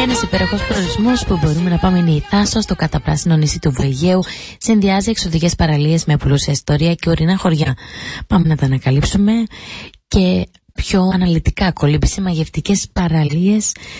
Ένας υπέροχος προορισμός που μπορούμε να πάμε είναι η Θάσος, το καταπράσινο νησί του Βεγαίου. Συνδυάζει εξωτικές παραλίες με πλούσια ιστορία και ορεινά χωριά. Πάμε να τα ανακαλύψουμε και πιο αναλυτικά. Κολύμπησε μαγευτικές παραλίες